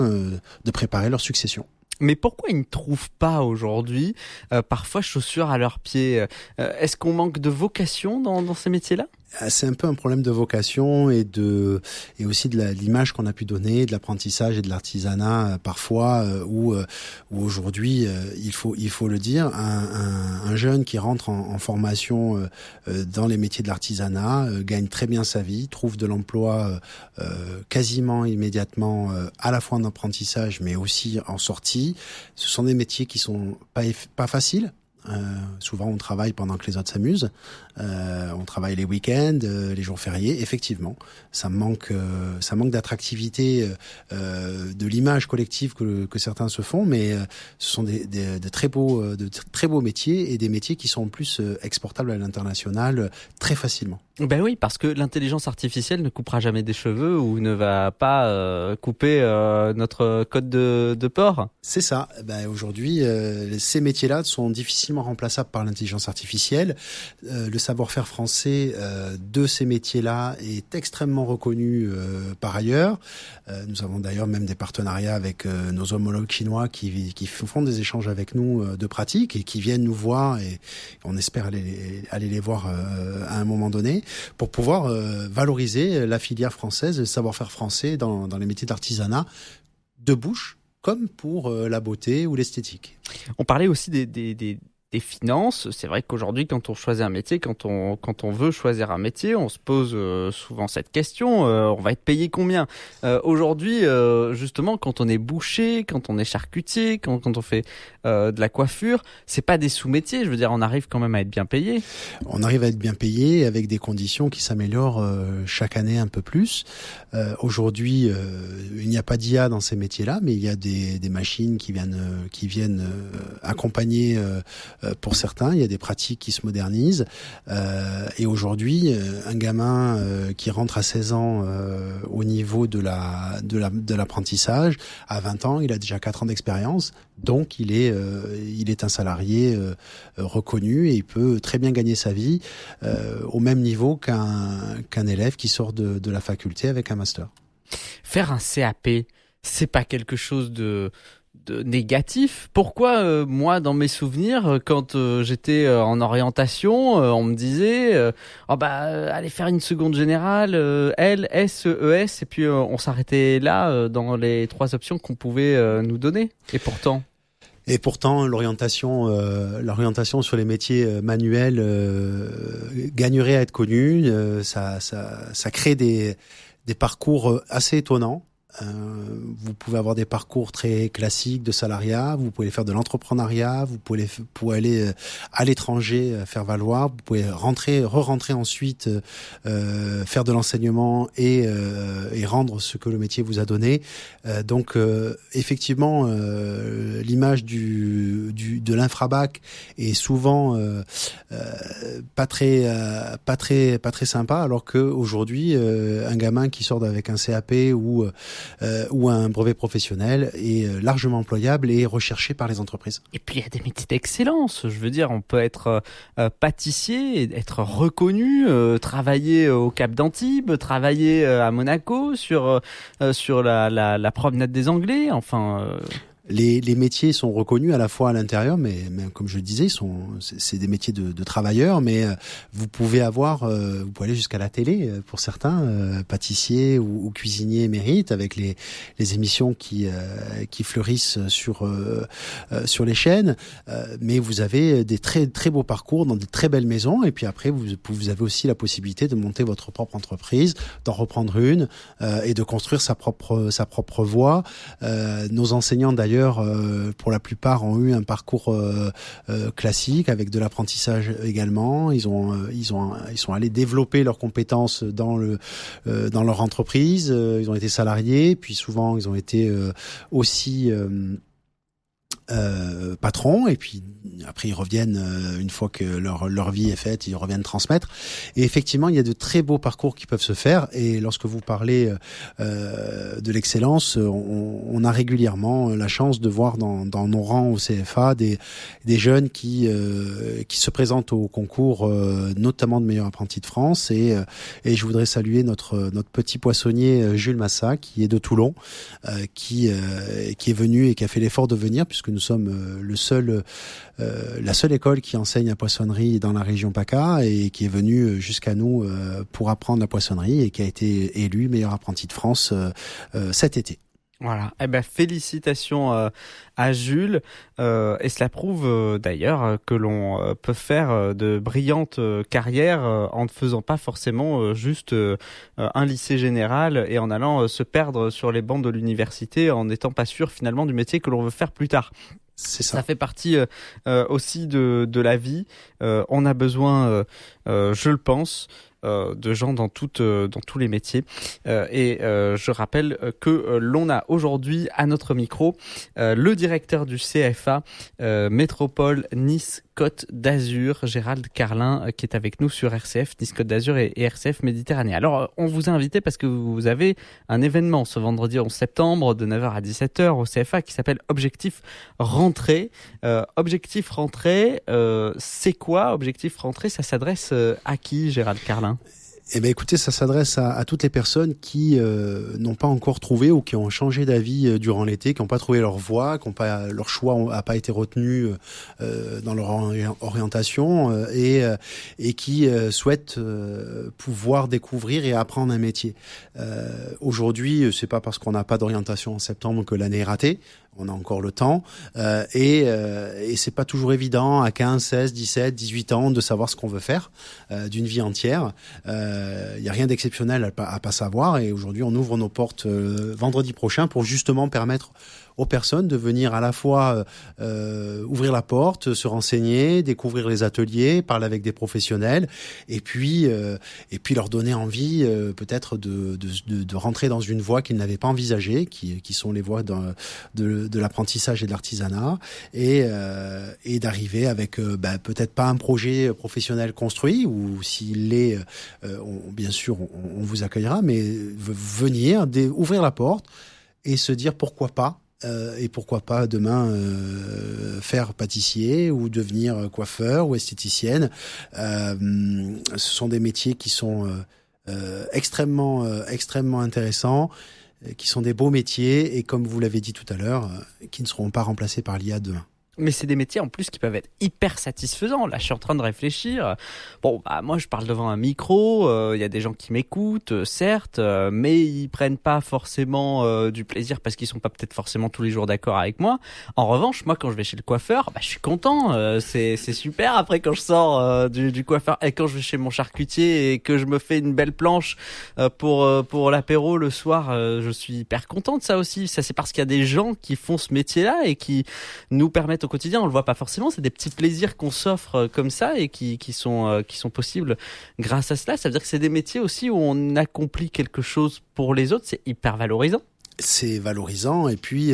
de préparer leur succession. Mais pourquoi ils ne trouvent pas aujourd'hui parfois chaussures à leurs pieds? Est-ce qu'on manque de vocation dans ces métiers-là? C'est un peu un problème de vocation et aussi de l'image qu'on a pu donner, de l'apprentissage et de l'artisanat parfois où aujourd'hui il faut le dire, un jeune qui rentre en formation dans les métiers de l'artisanat gagne très bien sa vie, trouve de l'emploi quasiment immédiatement à la fois en apprentissage mais aussi en sortie. Ce sont des métiers qui sont pas faciles. Souvent on travaille pendant que les autres s'amusent, on travaille les week-ends, les jours fériés. Effectivement, ça manque d'attractivité, de l'image collective que certains se font, mais ce sont de très beaux métiers et des métiers qui sont en plus exportables à l'international très facilement. Ben oui, parce que l'intelligence artificielle ne coupera jamais des cheveux ou ne va pas couper notre côte de porc. C'est ça. Aujourd'hui, ces métiers-là sont difficilement remplaçables par l'intelligence artificielle. Le savoir-faire français de ces métiers-là est extrêmement reconnu par ailleurs. Nous avons d'ailleurs même des partenariats avec nos homologues chinois qui font des échanges avec nous de pratiques et qui viennent nous voir et on espère aller les voir à un moment donné pour pouvoir valoriser la filière française, le savoir-faire français dans les métiers d'artisanat de bouche comme pour la beauté ou l'esthétique. On parlait aussi des finances. C'est vrai qu'aujourd'hui, quand on choisit un métier, quand on veut choisir un métier, on se pose souvent cette question, on va être payé combien? Aujourd'hui, justement, quand on est boucher, quand on est charcutier, quand on fait de la coiffure, c'est pas des sous-métiers. Je veux dire, on arrive quand même à être bien payé. On arrive à être bien payé avec des conditions qui s'améliorent chaque année un peu plus. Aujourd'hui, il n'y a pas d'IA dans ces métiers-là, mais il y a des machines qui viennent accompagner pour certains. Il y a des pratiques qui se modernisent. Et aujourd'hui, un gamin qui rentre à 16 ans au niveau de l'apprentissage, à 20 ans, il a déjà 4 ans d'expérience. Donc, il est un salarié reconnu et il peut très bien gagner sa vie au même niveau qu'un élève qui sort de la faculté avec un master. Faire un CAP, c'est pas quelque chose de négatif. Pourquoi moi dans mes souvenirs quand j'étais en orientation on me disait allez faire une seconde générale L, S, ES et puis on s'arrêtait là dans les 3 options qu'on pouvait nous donner et pourtant l'orientation sur les métiers manuels gagnerait à être connue. Ça crée des parcours assez étonnants. Vous pouvez avoir des parcours très classiques de salariat, vous pouvez faire de l'entrepreneuriat, vous pouvez aller à l'étranger faire valoir, vous pouvez re-rentrer ensuite faire de l'enseignement et rendre ce que le métier vous a donné. Donc effectivement l'image de l'infrabac est souvent pas très sympa, alors que aujourd'hui un gamin qui sort avec un CAP ou un brevet professionnel est largement employable et recherché par les entreprises. Et puis il y a des métiers d'excellence. Je veux dire, on peut être pâtissier, être reconnu, travailler au Cap d'Antibes, travailler à Monaco sur la promenade des Anglais. Enfin. Les métiers sont reconnus à la fois à l'intérieur, mais comme je le disais, c'est des métiers de travailleurs. Mais vous pouvez aller jusqu'à la télé pour certains, pâtissiers ou cuisiniers émérites, avec les émissions qui fleurissent sur les chaînes. Mais vous avez des très très beaux parcours dans de très belles maisons. Et puis après, vous avez aussi la possibilité de monter votre propre entreprise, d'en reprendre une et de construire sa propre voie. Nos enseignants d'ailleurs, pour la plupart, ont eu un parcours classique avec de l'apprentissage également. Ils sont allés développer leurs compétences dans leur entreprise. Ils ont été salariés, puis souvent ils ont été aussi patrons, et puis après ils reviennent une fois que leur vie est faite, ils reviennent transmettre. Et effectivement, il y a de très beaux parcours qui peuvent se faire. Et lorsque vous parlez de l'excellence, on a régulièrement la chance de voir dans nos rangs au CFA des jeunes qui se présentent au concours, notamment de meilleur apprenti de France. Et je voudrais saluer notre petit poissonnier Jules Massa, qui est de Toulon, qui est venu et qui a fait l'effort de venir, puisque nous sommes la seule école qui enseigne la poissonnerie dans la région PACA, et qui est venu jusqu'à nous pour apprendre la poissonnerie, et qui a été élu meilleur apprenti de France cet été. Voilà. Eh ben, félicitations à Jules. Et cela prouve d'ailleurs que l'on peut faire de brillantes carrières en ne faisant pas forcément juste un lycée général et en allant se perdre sur les bancs de l'université en n'étant pas sûr finalement du métier que l'on veut faire plus tard. C'est ça. Ça fait partie aussi de la vie. On a besoin, je le pense, de gens dans tous les métiers. Et je rappelle que l'on a aujourd'hui à notre micro le directeur du CFA Métropole Nice Côte d'Azur, Gérald Carlin, qui est avec nous sur RCF Nice Côte d'Azur et RCF Méditerranée. Alors, on vous a invité parce que vous avez un événement ce vendredi 11 septembre de 9h à 17h au CFA qui s'appelle Objectif Rentrée. Objectif Rentrée, c'est quoi Objectif Rentrée? Ça s'adresse à qui, Gérald Carlin? Eh ben, écoutez, ça s'adresse à toutes les personnes qui n'ont pas encore trouvé ou qui ont changé d'avis durant l'été, qui n'ont pas trouvé leur voie, leur choix n'a pas été retenu dans leur orientation et qui souhaitent pouvoir découvrir et apprendre un métier. Aujourd'hui, c'est pas parce qu'on n'a pas d'orientation en septembre que l'année est ratée. On a encore le temps et c'est pas toujours évident à 15, 16, 17, 18 ans de savoir ce qu'on veut faire d'une vie entière. Il y a rien d'exceptionnel à pas savoir, et aujourd'hui on ouvre nos portes vendredi prochain pour justement permettre aux personnes de venir à la fois ouvrir la porte, se renseigner, découvrir les ateliers, parler avec des professionnels, et puis leur donner envie peut-être de rentrer dans une voie qu'ils n'avaient pas envisagée, qui sont les voies de l'apprentissage et de l'artisanat, et d'arriver avec peut-être pas un projet professionnel construit, ou s'il l'est, bien sûr on vous accueillera, mais venir, ouvrir la porte et se dire pourquoi pas. Et pourquoi pas demain faire pâtissier ou devenir coiffeur ou esthéticienne. Ce sont des métiers qui sont extrêmement intéressants, qui sont des beaux métiers, et comme vous l'avez dit tout à l'heure, qui ne seront pas remplacés par l'IA demain. Mais c'est des métiers en plus qui peuvent être hyper satisfaisants. Là, je suis en train de réfléchir. Bon, moi, je parle devant un micro. Y a des gens qui m'écoutent, certes, mais ils prennent pas forcément du plaisir parce qu'ils sont pas peut-être forcément tous les jours d'accord avec moi. En revanche, moi, quand je vais chez le coiffeur, je suis content. C'est super. Après, quand je sors du coiffeur et quand je vais chez mon charcutier et que je me fais une belle planche pour l'apéro le soir, je suis hyper content de ça aussi. Ça, c'est parce qu'il y a des gens qui font ce métier-là et qui nous permettent au quotidien, on le voit pas forcément, c'est des petits plaisirs qu'on s'offre comme ça et qui sont possibles grâce à cela. Ça veut dire que c'est des métiers aussi où on accomplit quelque chose pour les autres, c'est hyper valorisant. C'est valorisant, et puis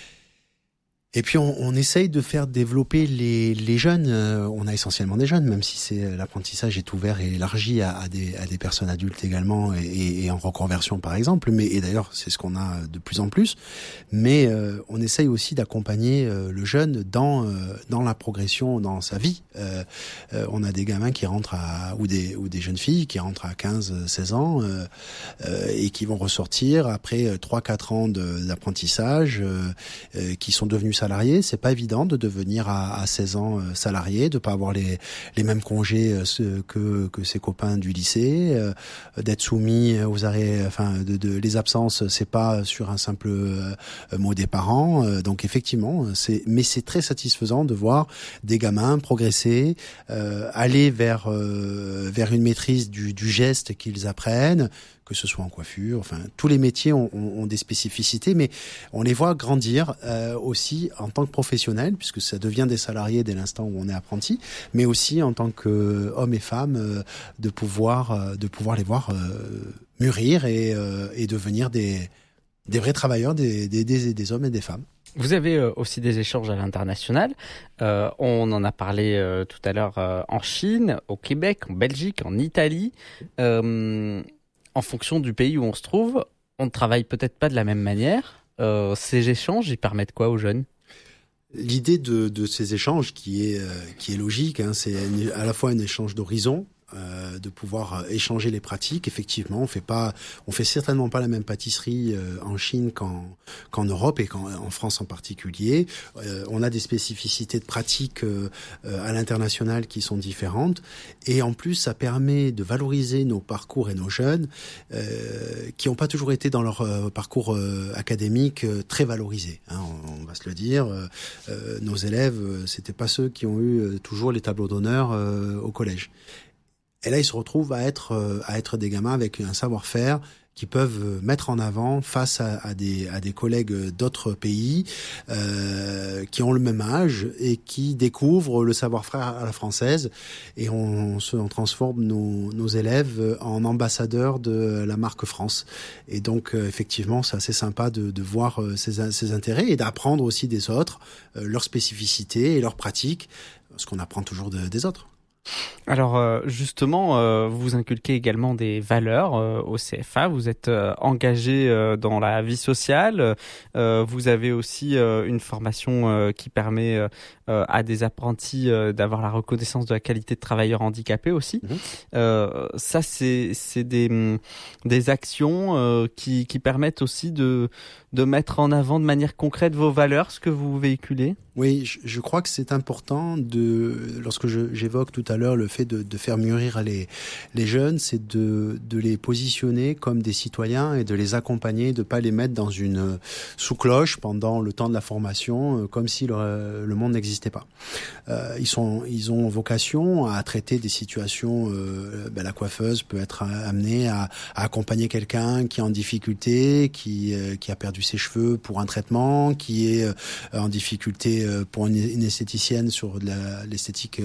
on essaye de faire développer les jeunes. On a essentiellement des jeunes, même si l'apprentissage est ouvert et élargi à des personnes adultes également, et en reconversion par exemple. Et d'ailleurs, c'est ce qu'on a de plus en plus. Mais on essaye aussi d'accompagner le jeune dans la progression dans sa vie. On a des gamins qui rentrent ou des jeunes filles qui rentrent à 15, 16 ans et qui vont ressortir après 3-4 ans d'apprentissage, qui sont devenus salarié. C'est pas évident de devenir à 16 ans salarié, de pas avoir les mêmes congés que ses copains du lycée, d'être soumis aux arrêts, les absences, c'est pas sur un simple mot des parents. Donc effectivement, mais c'est très satisfaisant de voir des gamins progresser, aller vers une maîtrise du geste qu'ils apprennent, que ce soit en coiffure, tous les métiers ont des spécificités, mais on les voit grandir aussi en tant que professionnels, puisque ça devient des salariés dès l'instant où on est apprenti, mais aussi en tant qu'hommes et femmes, de pouvoir les voir mûrir et devenir des des vrais travailleurs, des hommes et des femmes. Vous avez aussi des échanges à l'international. On en a parlé tout à l'heure en Chine, au Québec, en Belgique, en Italie. En fonction du pays où on se trouve, on ne travaille peut-être pas de la même manière. Ces échanges, ils permettent quoi aux jeunes ? L'idée de ces échanges qui est logique, hein, c'est à la fois un échange d'horizon, de pouvoir échanger les pratiques. Effectivement, on fait certainement pas la même pâtisserie en Chine qu'en Europe et en France en particulier. On a des spécificités de pratiques à l'international qui sont différentes, et en plus, ça permet de valoriser nos parcours et nos jeunes qui n'ont pas toujours été dans leur parcours académique très valorisés. Hein, on va se le dire. Nos élèves, c'était pas ceux qui ont eu toujours les tableaux d'honneur au collège. Et là, ils se retrouvent à être des gamins avec un savoir-faire qui peuvent mettre en avant face à des collègues d'autres pays qui ont le même âge et qui découvrent le savoir-faire à la française. Et on transforme nos élèves en ambassadeurs de la marque France. Et donc, effectivement, c'est assez sympa de voir ces intérêts et d'apprendre aussi des autres, leurs spécificités et leurs pratiques, ce qu'on apprend toujours des autres. Alors justement, vous inculquez également des valeurs au CFA. Vous êtes engagé dans la vie sociale. Vous avez aussi une formation qui permet à des apprentis d'avoir la reconnaissance de la qualité de travailleur handicapé aussi. Ça, c'est des actions qui permettent aussi de mettre en avant de manière concrète vos valeurs, ce que vous véhiculez. Oui, je crois que c'est important lorsque j'évoque tout à l'heure le fait de faire mûrir les jeunes, c'est de les positionner comme des citoyens et de les accompagner, de pas les mettre dans une sous-cloche pendant le temps de la formation, comme si le monde n'existait pas. Ils ont vocation à traiter des situations. La coiffeuse peut être amenée à accompagner quelqu'un qui est en difficulté, qui a perdu ses cheveux pour un traitement, qui est en difficulté pour une esthéticienne sur l'esthétique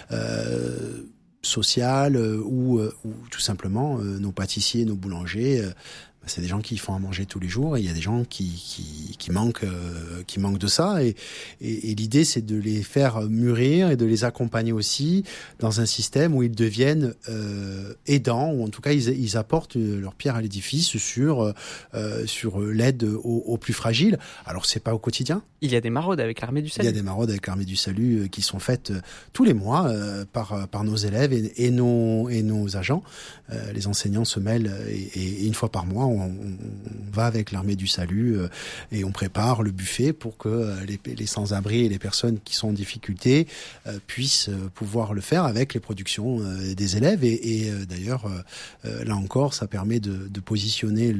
sociale ou tout simplement nos pâtissiers, nos boulangers. C'est des gens qui font à manger tous les jours et il y a des gens qui manquent de ça et l'idée c'est de les faire mûrir et de les accompagner aussi dans un système où ils deviennent aidants, ou en tout cas ils apportent leur pierre à l'édifice sur l'aide aux plus fragiles. Alors c'est pas au quotidien. Il y a des maraudes avec l'Armée du Salut. Il y a des maraudes avec l'Armée du Salut qui sont faites tous les mois par nos élèves et nos agents. Les enseignants se mêlent et une fois par mois on va avec l'Armée du Salut et on prépare le buffet pour que les sans-abri et les personnes qui sont en difficulté puissent pouvoir le faire avec les productions des élèves. Et d'ailleurs, là encore, ça permet de positionner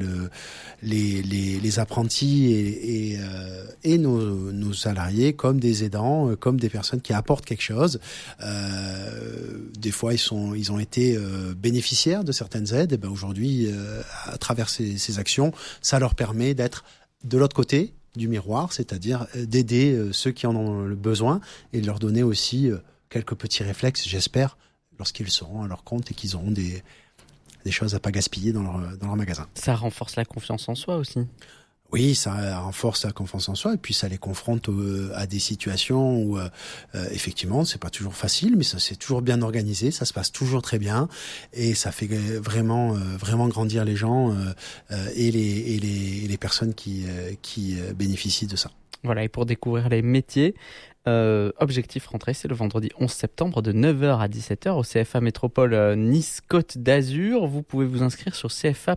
les apprentis et nos salariés comme des aidants, comme des personnes qui apportent quelque chose. Des fois, ils ont été bénéficiaires de certaines aides. Et ben aujourd'hui, à travers ces actions, ça leur permet d'être de l'autre côté du miroir, c'est-à-dire d'aider ceux qui en ont le besoin et de leur donner aussi quelques petits réflexes, j'espère, lorsqu'ils seront à leur compte et qu'ils auront des choses à pas gaspiller dans leur magasin. Ça renforce la confiance en soi aussi. Oui, ça renforce la confiance en soi et puis ça les confronte à des situations où effectivement c'est pas toujours facile, mais ça c'est toujours bien organisé, ça se passe toujours très bien et ça fait vraiment grandir les gens et les personnes qui bénéficient de ça. Voilà, et pour découvrir les métiers, Objectif Rentrée, c'est le vendredi 11 septembre de 9h à 17h au CFA Métropole Nice-Côte d'Azur. Vous pouvez vous inscrire sur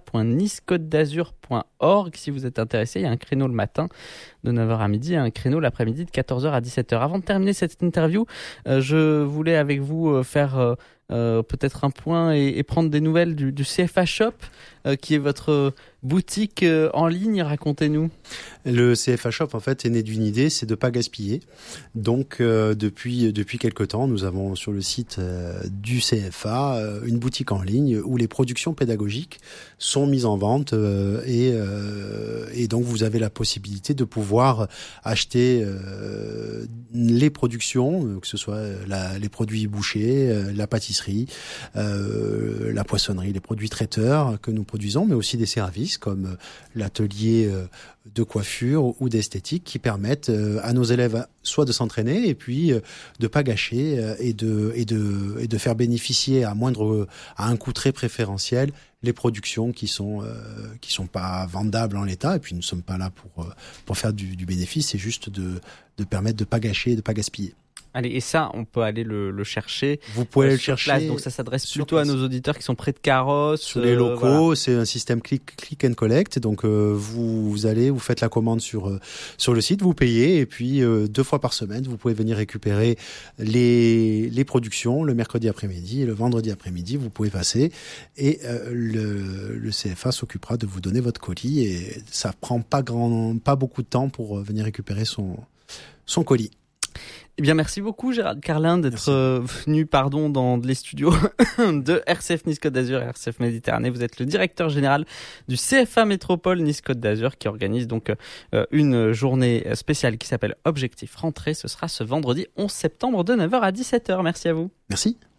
cfa.nice-côte-d'azur.org si vous êtes intéressé. Il y a un créneau le matin de 9h à midi et un créneau l'après-midi de 14h à 17h. Avant de terminer cette interview, je voulais avec vous faire peut-être un point et prendre des nouvelles du CFA Shop, qui est votre boutique en ligne. Racontez-nous. Le CFA Shop, en fait, est né d'une idée, c'est de pas gaspiller. Donc, depuis quelque temps, nous avons sur le site du CFA une boutique en ligne où les productions pédagogiques sont mises en vente et donc vous avez la possibilité de pouvoir acheter les productions, que ce soit les produits bouchers, la pâtisserie, l'industrie, la poissonnerie, les produits traiteurs que nous produisons, mais aussi des services comme l'atelier de coiffure ou d'esthétique qui permettent à nos élèves soit de s'entraîner et puis de pas gâcher et de faire bénéficier à un coût très préférentiel les productions qui sont pas vendables en l'état. Et puis nous ne sommes pas là pour faire du bénéfice, c'est juste de permettre de pas gâcher et de pas gaspiller. Allez, et ça, on peut aller le chercher. Vous pouvez le chercher. Place. Donc ça s'adresse plutôt à nos auditeurs qui sont près de Carrosse. Sous les locaux, voilà. C'est un système click and collect. Donc vous allez, vous faites la commande sur le site, vous payez et puis 2 fois par semaine, vous pouvez venir récupérer les productions le mercredi après-midi et le vendredi après-midi. Vous pouvez passer et le CFA s'occupera de vous donner votre colis et ça prend pas beaucoup de temps pour venir récupérer son colis. Eh bien, merci beaucoup Gérald Carlin d'être venu dans les studios de RCF Nice Côte d'Azur et RCF Méditerranée. Vous êtes le directeur général du CFA Métropole Nice Côte d'Azur qui organise donc une journée spéciale qui s'appelle Objectif Rentrée. Ce sera ce vendredi 11 septembre de 9h à 17h. Merci à vous. Merci.